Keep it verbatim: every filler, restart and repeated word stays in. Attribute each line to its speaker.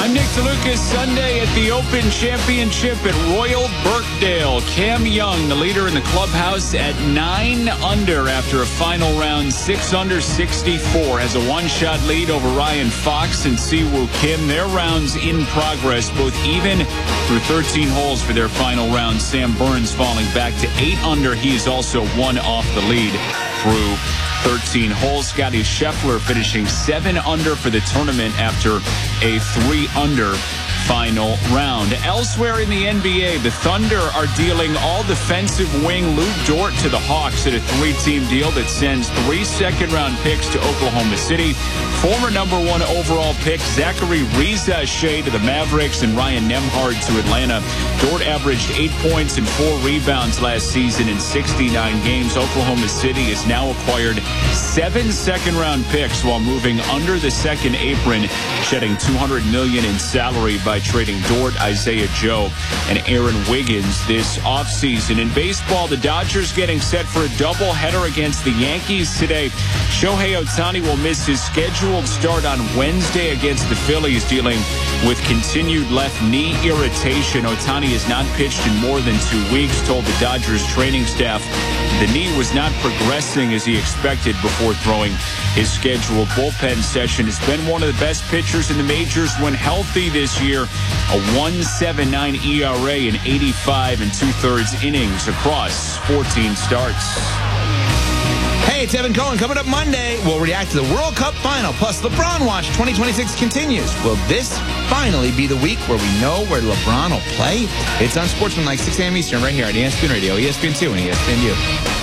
Speaker 1: I'm Nick DeLucas. Sunday at the Open Championship at Royal Birkdale. Cam Young, the leader in the clubhouse, at nine under after a final round. six under sixty-four. Has a one-shot lead over Ryan Fox and Siwoo Kim. Their rounds in progress, both even through thirteen holes for their final round. Sam Burns falling back to eight under. He is also one off the lead through thirteen holes. Scotty Scheffler finishing seven under for the tournament after a three under final round. Elsewhere in the N B A, the Thunder are dealing all defensive wing Lou Dort to the Hawks at a three-team deal that sends three second-round picks to Oklahoma City. Former number one overall pick Zachary Riza-Shea to the Mavericks and Ryan Nembhard to Atlanta. Dort averaged eight points and four rebounds last season in sixty-nine games. Oklahoma City has now acquired seven second-round picks while moving under the second apron, shedding two hundred million dollars in salary by trading Dort, Isaiah Joe, and Aaron Wiggins this offseason. In baseball, the Dodgers getting set for a doubleheader against the Yankees today. Shohei Ohtani will miss his scheduled start on Wednesday against the Phillies, dealing with continued left knee irritation. Ohtani has not pitched in more than two weeks, told the Dodgers training staff the knee was not progressing as he expected before throwing his scheduled bullpen session. Has been one of the best pitchers in the majors when healthy this year. A one point seven nine E R A in eighty-five and two-thirds innings across fourteen starts.
Speaker 2: Hey, it's Evan Cohen. Coming up Monday, we'll react to the World Cup final. Plus, LeBron Watch twenty twenty-six continues. Will this finally be the week where we know where LeBron will play? It's on Sportsman like six a.m. Eastern right here at E S P N Radio, E S P N two, and E S P N U.